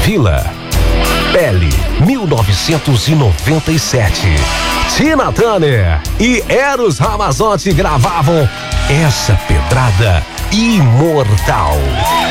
Vila. Pele, 1997. Tina Turner e Eros Ramazzotti gravavam essa pedrada imortal.